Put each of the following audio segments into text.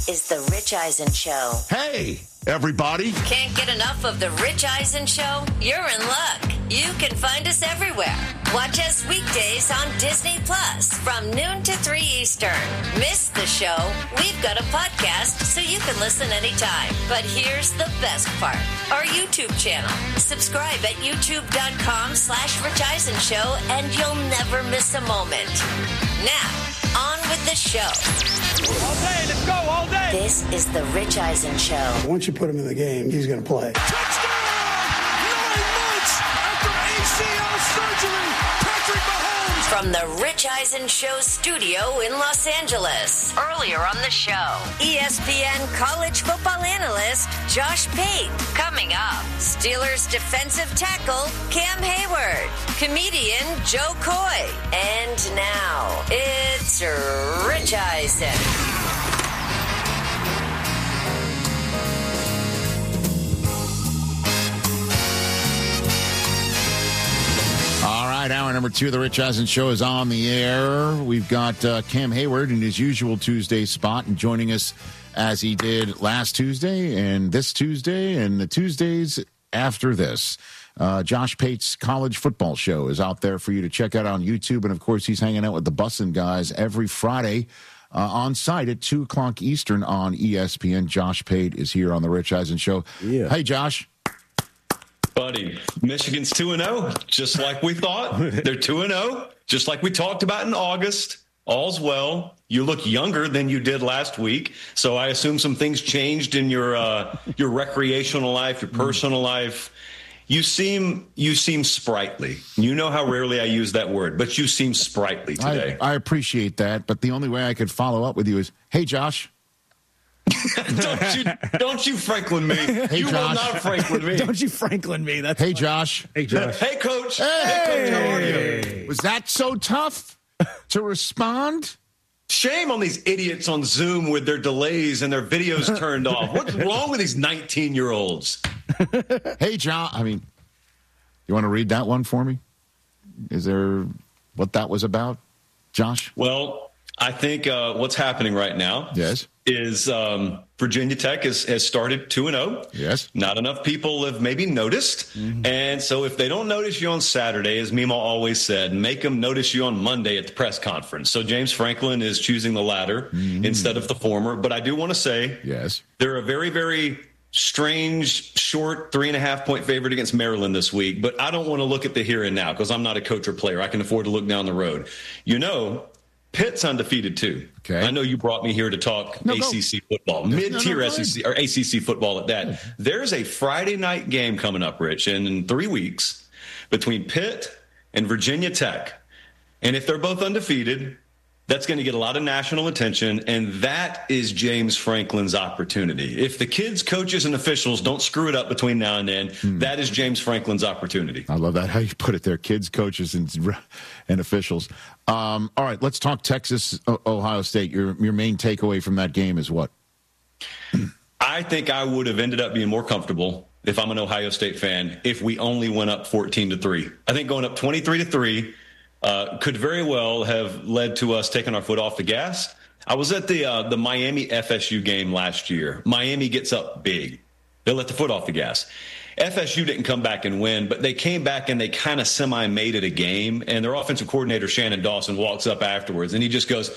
This is The Rich Eisen Show. Hey, everybody. Can't get enough of The Rich Eisen Show? You're in luck. You can find us everywhere. Watch us weekdays on Disney Plus from noon to 3 Eastern. Miss the show? We've got a podcast so you can listen anytime. But here's the best part. Our YouTube channel. Subscribe at youtube.com/Rich Eisen Show and you'll never miss a moment. Now, on with the show. All day, let's go, all day. This is The Rich Eisen Show. Once you put him in the game, he's going to play. Touchdown! 9 months after ACL surgery, Patrick Mahomes. From the Rich Eisen Show studio in Los Angeles. Earlier on the show, ESPN college football analyst Josh Pate. Coming up, Steelers defensive tackle Cam Hayward. Comedian Joe Coy. And now, it's Rich Eisen. All right, hour number 2 of the Rich Eisen Show is on the air. We've got Cam Hayward in his usual Tuesday spot and joining us as he did last Tuesday and this Tuesday and the Tuesdays after this. Josh Pate's college football show is out there for you to check out on YouTube. And, of course, he's hanging out with the Bussin' Guys every Friday on site at 2 o'clock Eastern on ESPN. Josh Pate is here on the Rich Eisen Show. Yeah. Hey, Josh. Buddy, Michigan's 2-0, just like we thought. They're 2-0, just like we talked about in August. All's well. You look younger than you did last week, so I assume some things changed in your recreational life, your personal life. You seem sprightly. You know how rarely I use that word, but you seem sprightly today. I appreciate that, but the only way I could follow up with you is, hey, Josh. Don't you Franklin me. Hey, you Josh. will not Franklin me. Don't you Franklin me. That's hey, funny. Josh. Hey, Josh. Hey, Coach. Hey, Coach, how are you? Was that so tough to respond? Shame on these idiots on Zoom with their delays and their videos turned off. What's wrong with these 19-year-olds? Hey, John. I mean, you want to read that one for me? Is there what that was about, Josh? Well, I think what's happening right now is Virginia Tech has started 2-0. Yes. Not enough people have maybe noticed. Mm-hmm. And so if they don't notice you on Saturday, as Mima always said, make them notice you on Monday at the press conference. So James Franklin is choosing the latter instead of the former. But I do want to say they're a very, very strange, short 3.5-point favorite against Maryland this week. But I don't want to look at the here and now because I'm not a coach or player. I can afford to look down the road. You know, Pitt's undefeated, too. Okay. I know you brought me here to talk ACC football, mid-tier SEC or ACC football at that. There's a Friday night game coming up, Rich, in 3 weeks between Pitt and Virginia Tech. And if they're both undefeated, that's going to get a lot of national attention, and that is James Franklin's opportunity. If the kids, coaches, and officials don't screw it up between now and then, that is James Franklin's opportunity. I love that, how you put it there, kids, coaches, and officials. All right, let's talk Texas, Ohio State. Your main takeaway from that game is what? I think I would have ended up being more comfortable if I'm an Ohio State fan if we only went up 14-3. I think going up 23-3 could very well have led to us taking our foot off the gas. I was at the Miami FSU game last year. Miami gets up big. They let the foot off the gas. FSU didn't come back and win, but they came back and they kind of semi-made it a game. And their offensive coordinator, Shannon Dawson, walks up afterwards and he just goes,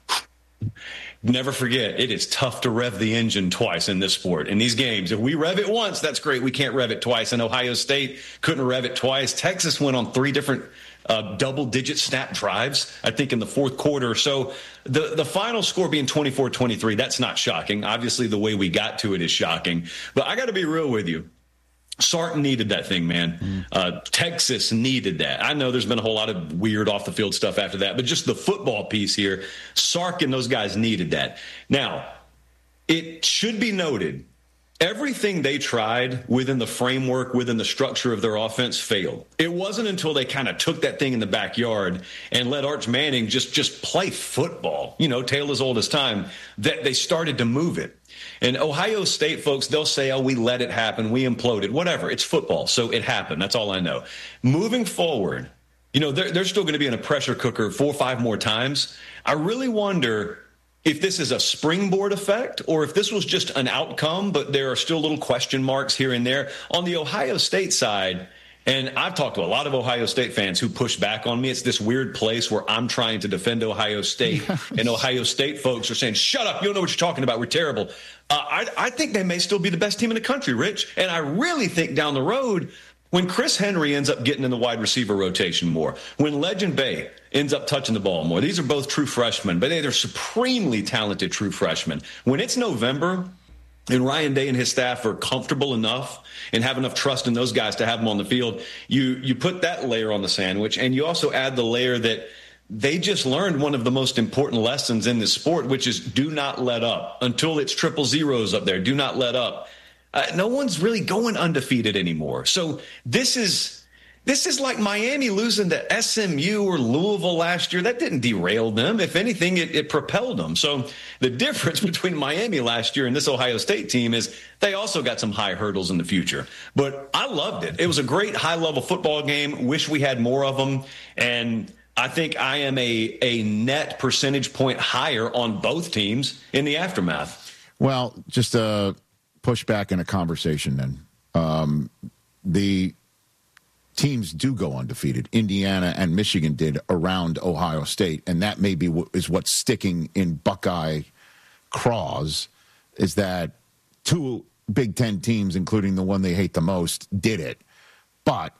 never forget, it is tough to rev the engine twice in this sport. In these games, if we rev it once, that's great. We can't rev it twice. And Ohio State couldn't rev it twice. Texas went on 3 different double-digit snap drives, I think, in the fourth quarter. So the final score being 24-23, that's not shocking. Obviously, the way we got to it is shocking. But I got to be real with you. Sark needed that thing, man. Texas needed that. I know there's been a whole lot of weird off-the-field stuff after that, but just the football piece here, Sark and those guys needed that. Now, it should be noted, everything they tried within the framework, within the structure of their offense failed. It wasn't until they kind of took that thing in the backyard and let Arch Manning just play football, tale as old as time, that they started to move it. And Ohio State folks, they'll say, oh, we let it happen, we imploded, whatever. It's football, so it happened. That's all I know. Moving forward, they're still going to be in a pressure cooker 4 or 5 more times. I really wonder if this is a springboard effect or if this was just an outcome, but there are still little question marks here and there. On the Ohio State side, and I've talked to a lot of Ohio State fans who push back on me. It's this weird place where I'm trying to defend Ohio State, and Ohio State folks are saying, shut up, you don't know what you're talking about, we're terrible. I think they may still be the best team in the country, Rich, and I really think down the road, when Chris Henry ends up getting in the wide receiver rotation more, when Legend Bay ends up touching the ball more, these are both true freshmen, but they're supremely talented true freshmen. When it's November and Ryan Day and his staff are comfortable enough and have enough trust in those guys to have them on the field, you put that layer on the sandwich, and you also add the layer that they just learned one of the most important lessons in this sport, which is do not let up. Until it's 000 up there, do not let up. No one's really going undefeated anymore. So this is like Miami losing to SMU or Louisville last year. That didn't derail them. If anything, it propelled them. So the difference between Miami last year and this Ohio State team is they also got some high hurdles in the future. But I loved it. It was a great high-level football game. Wish we had more of them. And I think I am a net percentage point higher on both teams in the aftermath. Well, just push back in a conversation then. The teams do go undefeated. Indiana and Michigan did around Ohio State, and that maybe is what's sticking in Buckeye craws, is that two Big Ten teams, including the one they hate the most, did it. But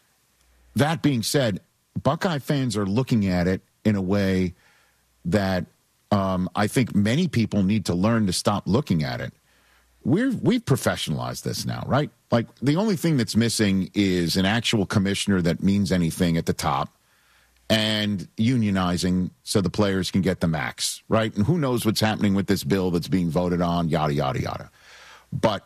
that being said, Buckeye fans are looking at it in a way that I think many people need to learn to stop looking at it. We've professionalized this now, right? Like, the only thing that's missing is an actual commissioner that means anything at the top and unionizing so the players can get the max, right? And who knows what's happening with this bill that's being voted on, yada, yada, yada. But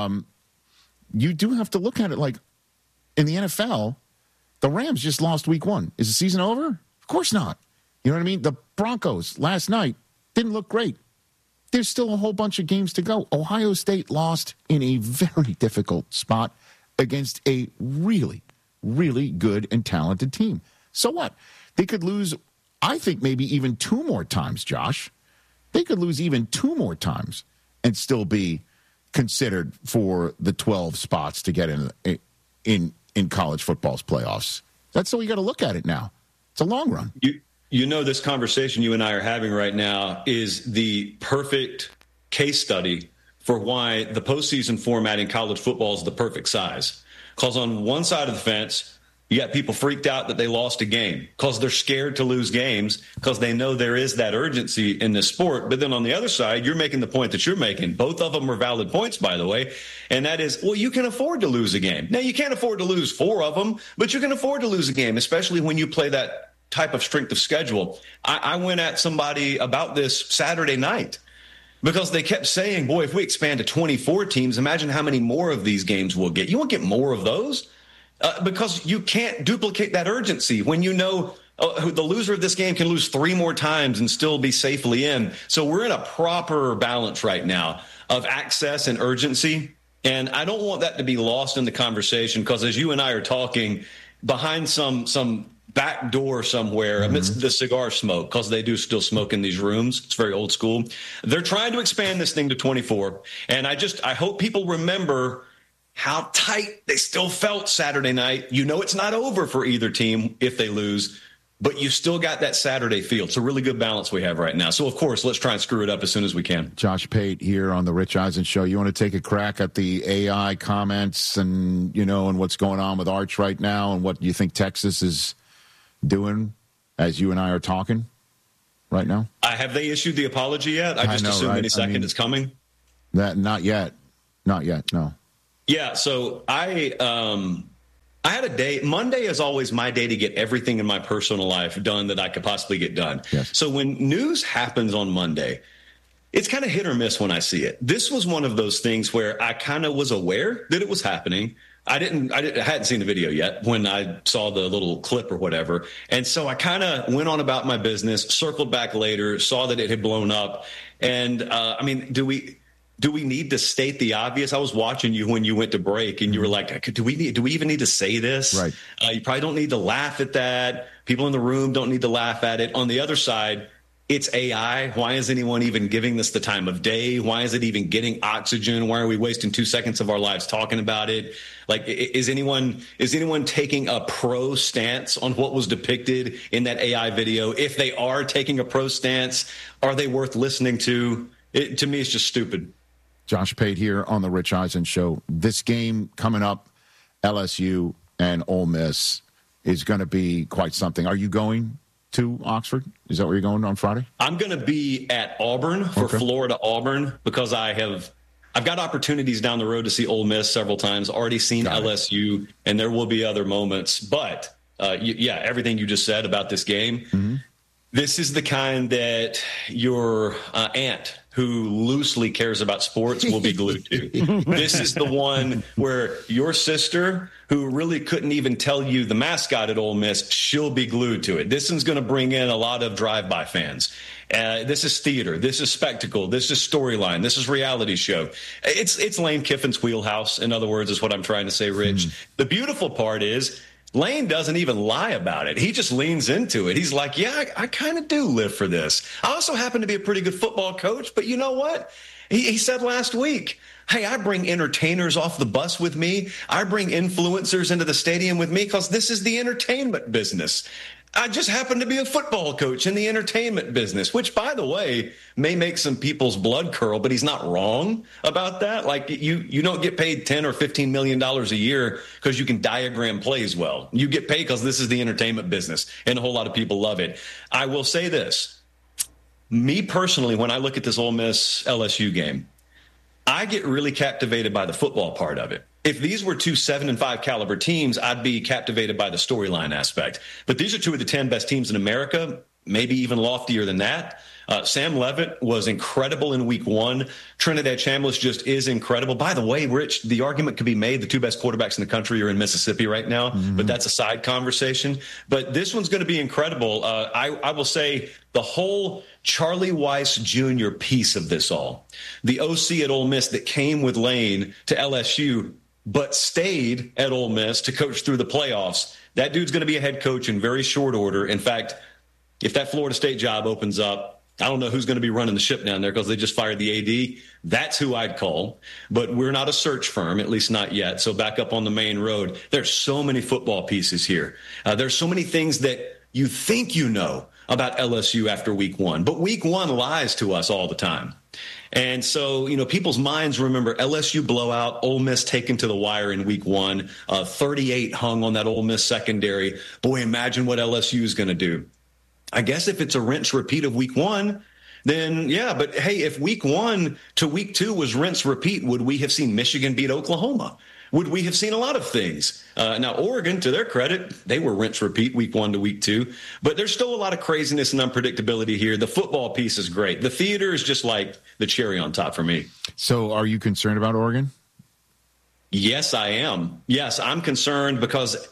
you do have to look at it like, in the NFL, the Rams just lost week 1. Is the season over? Of course not. You know what I mean? The Broncos last night didn't look great. There's still a whole bunch of games to go. Ohio State lost in a very difficult spot against a really, really good and talented team. So what? They could lose, I think, maybe even 2 more times, Josh. They could lose even 2 more times and still be considered for the 12 spots to get in college football's playoffs. That's the way you got to look at it now. It's a long run. You know, this conversation you and I are having right now is the perfect case study for why the postseason format in college football is the perfect size. Because on one side of the fence, you got people freaked out that they lost a game because they're scared to lose games because they know there is that urgency in this sport. But then on the other side, you're making the point that you're making. Both of them are valid points, by the way. And that is, well, you can afford to lose a game. Now, you can't afford to lose 4 of them, but you can afford to lose a game, especially when you play that type of strength of schedule. I went at somebody about this Saturday night because they kept saying, boy, if we expand to 24 teams, imagine how many more of these games we'll get. You won't get more of those because you can't duplicate that urgency when you know the loser of this game can lose 3 more times and still be safely in. So we're in a proper balance right now of access and urgency. And I don't want that to be lost in the conversation because as you and I are talking behind some back door somewhere amidst the cigar smoke, because they do still smoke in these rooms. It's very old school. They're trying to expand this thing to 24. And I hope people remember how tight they still felt Saturday night. You know, it's not over for either team if they lose, but you still got that Saturday feel. It's a really good balance we have right now. So, of course, let's try and screw it up as soon as we can. Josh Pate here on the Rich Eisen Show. You want to take a crack at the AI comments and, you know, and what's going on with Arch right now and what you think Texas is doing as you and I are talking right now? Have they issued the apology yet? I just assume any second it's coming. Not yet. No. Yeah. So I had a day. Monday is always my day to get everything in my personal life done that I could possibly get done. Yes. So when news happens on Monday, it's kind of hit or miss when I see it. This was one of those things where I kind of was aware that it was happening. I hadn't seen the video yet when I saw the little clip or whatever. And so I kind of went on about my business, circled back later, saw that it had blown up. And do we need to state the obvious? I was watching you when you went to break and you were like, do we even need to say this? Right. You probably don't need to laugh at that. People in the room don't need to laugh at it. On the other side, it's AI. Why is anyone even giving this the time of day? Why is it even getting oxygen? Why are we wasting 2 seconds of our lives talking about it? Like, is anyone taking a pro stance on what was depicted in that AI video? If they are taking a pro stance, are they worth listening to? To me, it's just stupid. Josh Pate here on the Rich Eisen Show. This game coming up, LSU and Ole Miss, is going to be quite something. Are you going to Oxford? Is that where you're going on Friday? I'm going to be at Auburn for Florida Auburn because I've got opportunities down the road to see Ole Miss several times, already seen LSU, and there will be other moments. But, everything you just said about this game, this is the kind that your aunt who loosely cares about sports will be glued to. This is the one where your sister, who really couldn't even tell you the mascot at Ole Miss, she'll be glued to it. This one's going to bring in a lot of drive-by fans. This is theater. This is spectacle. This is storyline. This is reality show. It's Lane Kiffin's wheelhouse, in other words, is what I'm trying to say, Rich. The beautiful part is Lane doesn't even lie about it. He just leans into it. He's like, yeah, I kind of do live for this. I also happen to be a pretty good football coach, but you know what? He said last week, hey, I bring entertainers off the bus with me. I bring influencers into the stadium with me because this is the entertainment business. I just happen to be a football coach in the entertainment business, which, by the way, may make some people's blood curl, but he's not wrong about that. Like, you don't get paid $10 or $15 million a year because you can diagram plays well. You get paid because this is the entertainment business, and a whole lot of people love it. I will say this. Me personally, when I look at this Ole Miss LSU game, I get really captivated by the football part of it. If these were two 7-5 caliber teams, I'd be captivated by the storyline aspect. But these are two of the 10 best teams in America, maybe even loftier than that. Sam Leavitt was incredible in week one. Trinidad Chambliss just is incredible. By the way, Rich, the argument could be made the two best quarterbacks in the country are in Mississippi right now, but that's a side conversation. But this one's going to be incredible. I will say the whole Charlie Weiss Jr. piece of this all, the OC at Ole Miss that came with Lane to LSU, but stayed at Ole Miss to coach through the playoffs. That dude's going to be a head coach in very short order. In fact, if that Florida State job opens up, I don't know who's going to be running the ship down there because they just fired the AD. That's who I'd call. But we're not a search firm, at least not yet. So back up on the main road. There's so many football pieces here. There's so many things that you think you know about LSU after week one. But week one lies to us all the time. And so, people's minds remember LSU blowout, Ole Miss taken to the wire in week one, 38 hung on that Ole Miss secondary. Boy, imagine what LSU is going to do. I guess if it's a rinse repeat of week one, then yeah. But hey, if week one to week two was rinse repeat, would we have seen Michigan beat Oklahoma? Would we have seen a lot of things? Now, Oregon, to their credit, they were rinse repeat week one to week two. But there's still a lot of craziness and unpredictability here. The football piece is great. The theater is just like the cherry on top for me. So are you concerned about Oregon? Yes, I am. Yes, I'm concerned because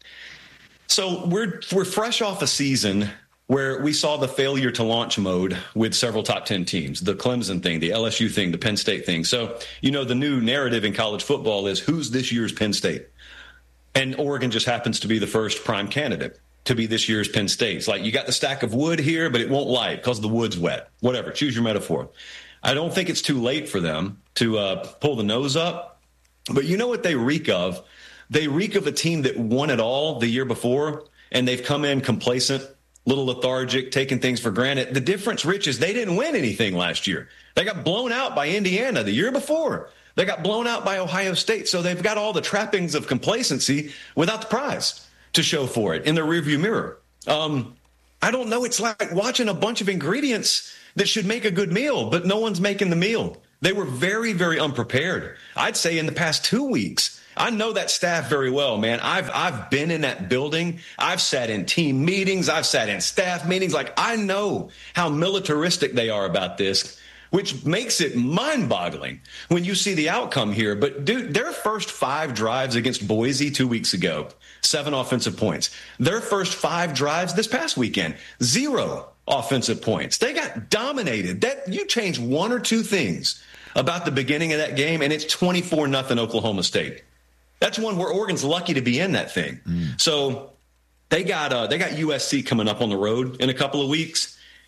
we're fresh off a season where we saw the failure to launch mode with several top 10 teams, the Clemson thing, the LSU thing, the Penn State thing. So, the new narrative in college football is who's this year's Penn State? And Oregon just happens to be the first prime candidate to be this year's Penn State. It's like you got the stack of wood here, but it won't light because the wood's wet. Whatever, choose your metaphor. I don't think it's too late for them to pull the nose up. But you know what they reek of? They reek of a team that won it all the year before, and they've come in complacent, little lethargic, taking things for granted. The difference, Rich, is they didn't win anything last year. They got blown out by Indiana the year before. They got blown out by Ohio State. So they've got all the trappings of complacency without the prize to show for it in the rearview mirror. I don't know. It's like watching a bunch of ingredients that should make a good meal, but no one's making the meal. They were very, very unprepared. I'd say in the past 2 weeks, I know that staff very well, man. I've been in that building. I've sat in team meetings. I've sat in staff meetings. Like, I know how militaristic they are about this, which makes it mind-boggling when you see the outcome here. But, dude, their first 5 drives against Boise 2 weeks ago, 7 offensive points. Their first 5 drives this past weekend, 0 offensive points. They got dominated. That you change 1 or 2 things about the beginning of that game, and it's 24-0 Oklahoma State. That's one where Oregon's lucky to be in that thing. So they got USC coming up on the road in a couple of weeks.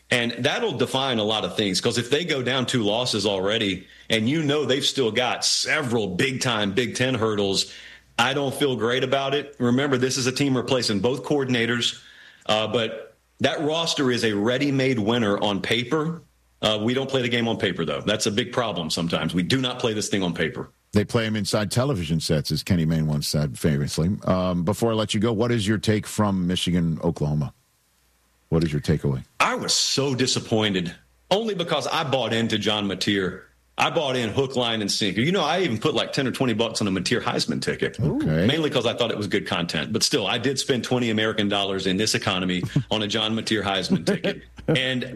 And that'll define a lot of things, because if they go down 2 losses already and they've still got several big-time Big Ten hurdles, I don't feel great about it. Remember, this is a team replacing both coordinators, but that roster is a ready-made winner on paper. We don't play the game on paper, though. That's a big problem sometimes. We do not play this thing on paper. They play them inside television sets, as Kenny Mayne once said famously. Before I let you go, what is your take from Michigan, Oklahoma? What is your takeaway? I was so disappointed, only because I bought into John Mateer. I bought in hook, line, and sinker. I even put like $10 or $20 on a Mateer Heisman ticket, mainly because I thought it was good content. But still, I did spend $20 American in this economy on a John Mateer Heisman ticket. And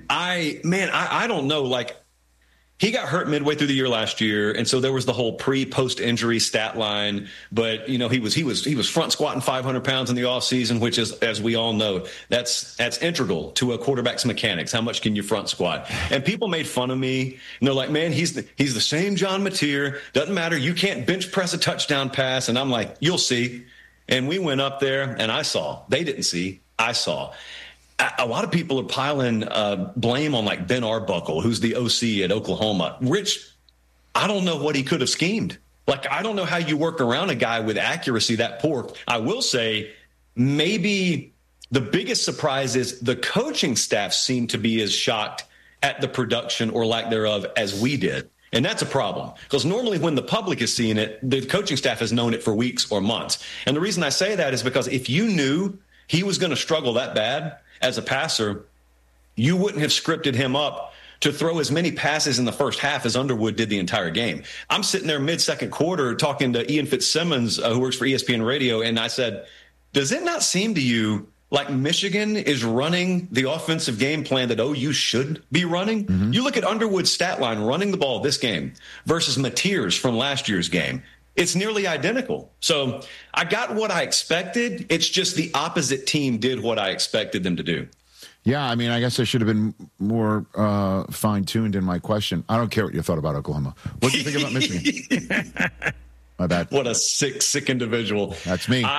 I don't know, like, he got hurt midway through the year last year, and so there was the whole pre-post injury stat line. But he was front squatting 500 pounds in the offseason, which is, as we all know, that's integral to a quarterback's mechanics. How much can you front squat? And people made fun of me, and they're like, "Man, he's the same John Mateer. Doesn't matter. You can't bench press a touchdown pass." And I'm like, "You'll see." And we went up there, and I saw. They didn't see. I saw. A lot of people are piling blame on like Ben Arbuckle, who's the OC at Oklahoma. Rich, I don't know what he could have schemed. Like, I don't know how you work around a guy with accuracy that poor. I will say maybe the biggest surprise is the coaching staff seemed to be as shocked at the production or lack thereof as we did. And that's a problem, because normally when the public is seeing it, the coaching staff has known it for weeks or months. And the reason I say that is because if you knew he was going to struggle that bad as a passer, you wouldn't have scripted him up to throw as many passes in the first half as Underwood did the entire game. I'm sitting there mid-second quarter talking to Ian Fitzsimmons, who works for ESPN Radio, and I said, does it not seem to you like Michigan is running the offensive game plan that OU should be running? Mm-hmm. You look at Underwood's stat line running the ball this game versus Mateer's from last year's game. It's nearly identical. So I got what I expected. It's just the opposite team did what I expected them to do. Yeah, I mean, I guess I should have been more fine-tuned in my question. I don't care what you thought about Oklahoma. What do you think about Michigan? My bad. What a sick individual. That's me.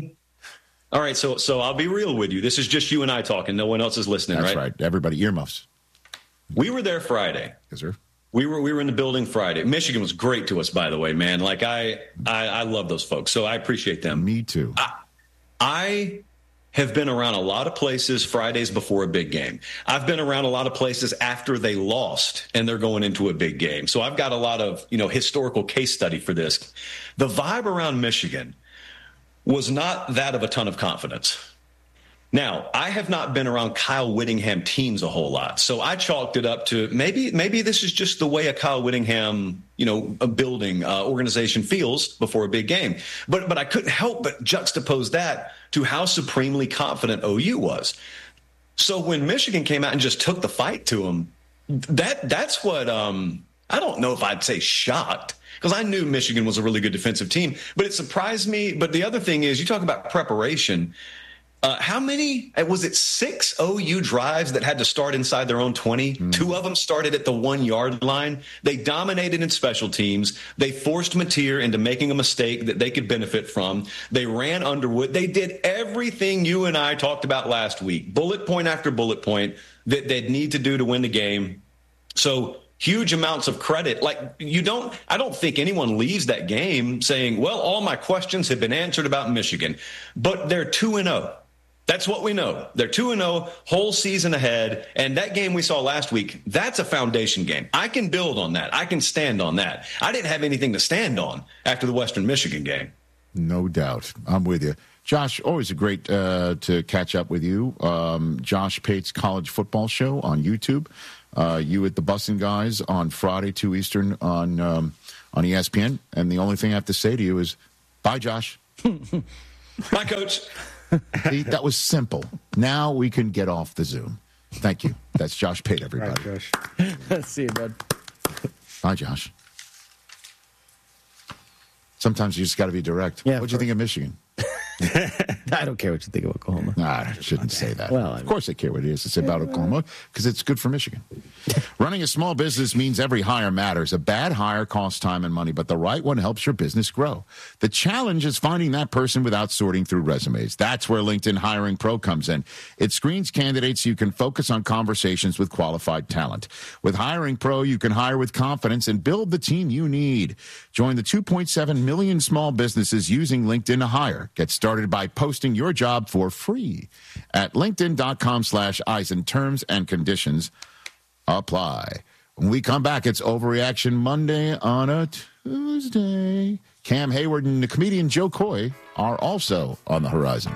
All right, so I'll be real with you. This is just you and I talking. No one else is listening, That's right. Everybody, earmuffs. We were there Friday. Yes, sir. We were in the building Friday. Michigan was great to us, by the way, man. Like, I love those folks, so I appreciate them. Me too. I have been around a lot of places Fridays before a big game. I've been around a lot of places after they lost and they're going into a big game. So I've got a lot of, historical case study for this. The vibe around Michigan was not that of a ton of confidence. Now, I have not been around Kyle Whittingham teams a whole lot, so I chalked it up to maybe this is just the way a Kyle Whittingham, a building organization feels before a big game. But I couldn't help but juxtapose that to how supremely confident OU was. So when Michigan came out and just took the fight to them, that's what I don't know if I'd say shocked, because I knew Michigan was a really good defensive team, but it surprised me. But the other thing is, you talk about preparation. How many, was it 6 OU drives that had to start inside their own 20? 2 of them started at the 1-yard line. They dominated in special teams. They forced Mateer into making a mistake that they could benefit from. They ran Underwood. They did everything you and I talked about last week, bullet point after bullet point, that they'd need to do to win the game. So huge amounts of credit. Like, I don't think anyone leaves that game saying, well, all my questions have been answered about Michigan. But they're 2-0. That's what we know. They're 2-0, whole season ahead. And that game we saw last week, that's a foundation game. I can build on that. I can stand on that. I didn't have anything to stand on after the Western Michigan game. No doubt. I'm with you. Josh, always a great to catch up with you. Josh Pate's College Football Show on YouTube. You at the Bussin' Guys on Friday, 2 Eastern on ESPN. And the only thing I have to say to you is, bye, Josh. Bye, Coach. See, that was simple. Now we can get off the Zoom. Thank you. That's Josh Pate, everybody. All right, Josh. See you, bud. Bye, Josh. Sometimes you just got to be direct. Yeah, What'd you think of Michigan? I don't care what you think of Oklahoma. I shouldn't say that. Well, of course I care what it is to say about Oklahoma, because it's good for Michigan. Running a small business means every hire matters. A bad hire costs time and money, but the right one helps your business grow. The challenge is finding that person without sorting through resumes. That's where LinkedIn Hiring Pro comes in. It screens candidates so you can focus on conversations with qualified talent. With Hiring Pro, you can hire with confidence and build the team you need. Join the 2.7 million small businesses using LinkedIn to hire. Get started by posting your job for free at linkedin.com/Eisen. Terms and conditions apply. When we come back, it's Overreaction Monday on a Tuesday. Cam Hayward and the comedian Joe Coy are also on the horizon.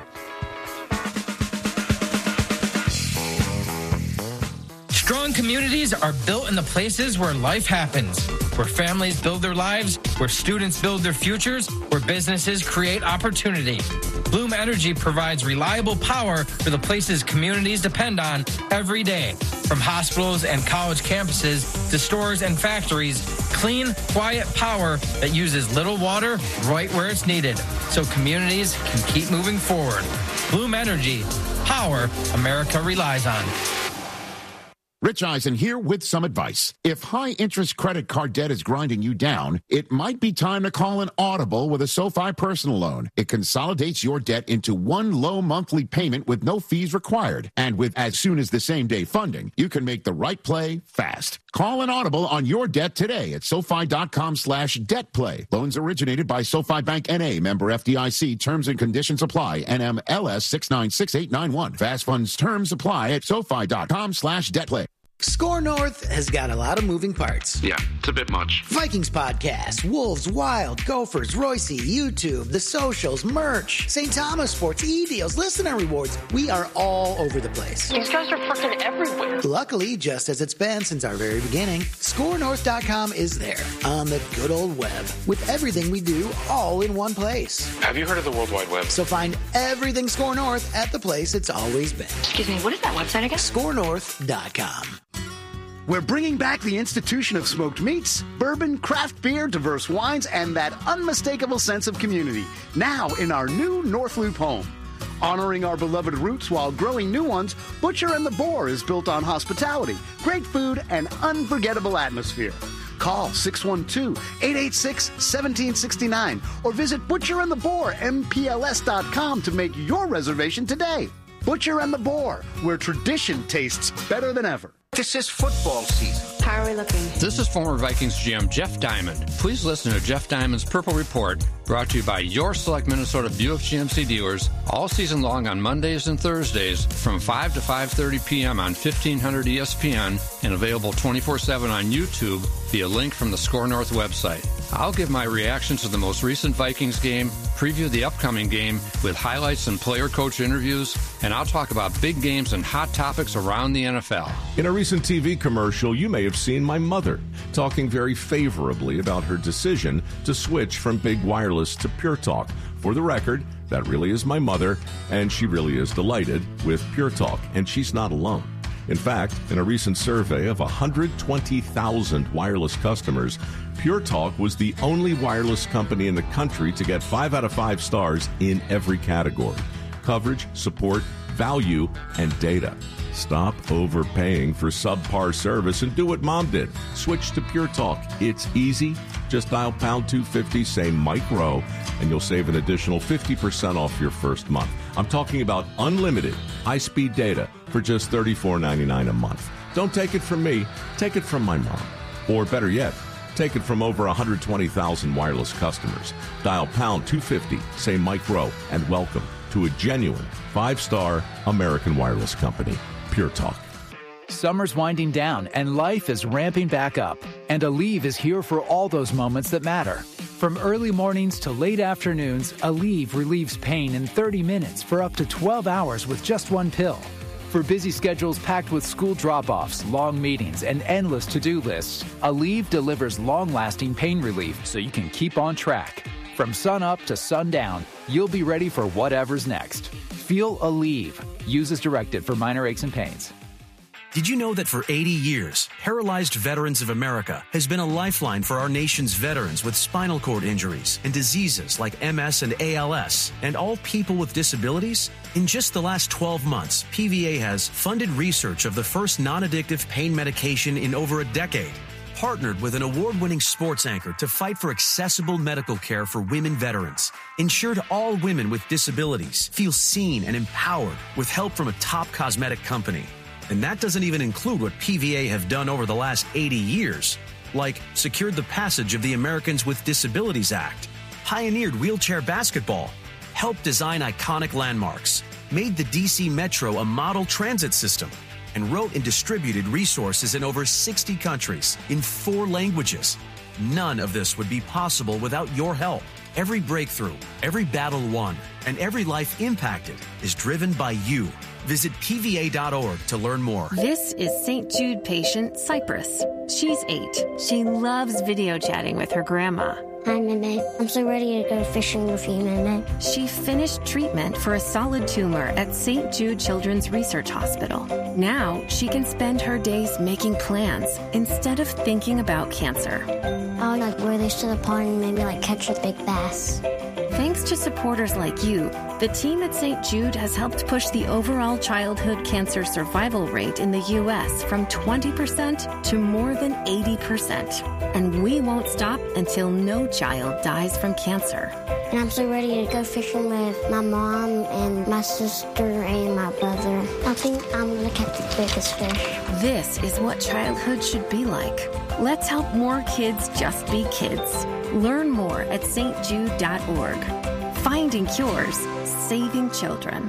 Strong communities are built in the places where life happens, where families build their lives, where students build their futures, where businesses create opportunity. Bloom Energy provides reliable power for the places communities depend on every day. From hospitals and college campuses to stores and factories, clean, quiet power that uses little water right where it's needed, so communities can keep moving forward. Bloom Energy, power America relies on. Rich Eisen here with some advice. If high-interest credit card debt is grinding you down, it might be time to call an audible with a SoFi personal loan. It consolidates your debt into one low monthly payment with no fees required. And with as soon as the same-day funding, you can make the right play fast. Call an audible on your debt today at SoFi.com/debtplay. Loans originated by SoFi Bank N.A., member FDIC. Terms and conditions apply. NMLS 696891. Fast funds terms apply at SoFi.com/debtplay. Score North has got a lot of moving parts. Yeah, it's a bit much. Vikings podcast, Wolves, Wild, Gophers, Royce, YouTube, the socials, merch, St. Thomas Sports, e-deals, listener rewards. We are all over the place. These guys are freaking everywhere. Luckily, just as it's been since our very beginning, ScoreNorth.com is there on the good old web with everything we do all in one place. Have you heard of the World Wide Web? So find everything Score North at the place it's always been. Excuse me, what is that website again? ScoreNorth.com. We're bringing back the institution of smoked meats, bourbon, craft beer, diverse wines, and that unmistakable sense of community, now in our new North Loop home. Honoring our beloved roots while growing new ones, Butcher and the Boar is built on hospitality, great food, and unforgettable atmosphere. Call 612-886-1769 or visit butcherandtheboarmpls.com to make your reservation today. Butcher and the Boar, where tradition tastes better than ever. This is football season. How are we looking? This is former Vikings GM Jeff Diamond. Please listen to Jeff Diamond's Purple Report, brought to you by your select Minnesota Buick GMC dealers, all season long on Mondays and Thursdays from 5 to 5:30 p.m. on 1500 ESPN and available 24/7 on YouTube via link from the Score North website. I'll give my reactions to the most recent Vikings game, preview the upcoming game with highlights and player-coach interviews, and I'll talk about big games and hot topics around the NFL. In a recent TV commercial, you may have seen my mother talking very favorably about her decision to switch from big wireless to Pure Talk. For the record, that really is my mother, and she really is delighted with Pure Talk, and she's not alone. In fact, in a recent survey of 120,000 wireless customers, Pure Talk was the only wireless company in the country to get 5 out of 5 stars in every category: coverage, support, value, and data. Stop overpaying for subpar service and do what Mom did. Switch to Pure Talk. It's easy. Just dial pound 250, say Mike Rowe, and you'll save an additional 50% off your first month. I'm talking about unlimited high-speed data for just $34.99 a month. Don't take it from me. Take it from my mom. Or better yet, take it from over 120,000 wireless customers. Dial pound 250, say Mike Rowe, and welcome to a genuine 5-star American wireless company, Pure Talk. Summer's winding down and life is ramping back up. And Aleve is here for all those moments that matter. From early mornings to late afternoons, Aleve relieves pain in 30 minutes for up to 12 hours with just one pill. For busy schedules packed with school drop-offs, long meetings, and endless to-do lists, Aleve delivers long-lasting pain relief so you can keep on track. From sun up to sundown, you'll be ready for whatever's next. Feel Aleve. Use as directed for minor aches and pains. Did you know that for 80 years, Paralyzed Veterans of America has been a lifeline for our nation's veterans with spinal cord injuries and diseases like MS and ALS, and all people with disabilities? In just the last 12 months, PVA has funded research of the first non-addictive pain medication in over a decade, partnered with an award-winning sports anchor to fight for accessible medical care for women veterans, ensured all women with disabilities feel seen and empowered with help from a top cosmetic company. And that doesn't even include what PVA have done over the last 80 years, like secured the passage of the Americans with Disabilities Act, pioneered wheelchair basketball, helped design iconic landmarks, made the DC Metro a model transit system, and wrote and distributed resources in over 60 countries in 4 languages. None of this would be possible without your help. Every breakthrough, every battle won, and every life impacted is driven by you. Visit PVA.org to learn more. This is St. Jude patient Cypress. She's 8. She loves video chatting with her grandma. Hi, Meme. I'm so ready to go fishing with you, Meme. She finished treatment for a solid tumor at St. Jude Children's Research Hospital. Now she can spend her days making plans instead of thinking about cancer. I would wear this to the pond and maybe catch a big bass. Thanks to supporters like you, the team at St. Jude has helped push the overall childhood cancer survival rate in the U.S. from 20% to more than 80%. And we won't stop until no child dies from cancer. And I'm so ready to go fishing with my mom and my sister and my brother. I think I'm going to catch the biggest fish. This is what childhood should be like. Let's help more kids just be kids. Learn more at stjude.org. Finding cures, saving children.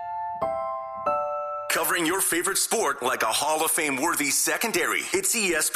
Covering your favorite sport like a Hall of Fame worthy secondary. It's ESPN.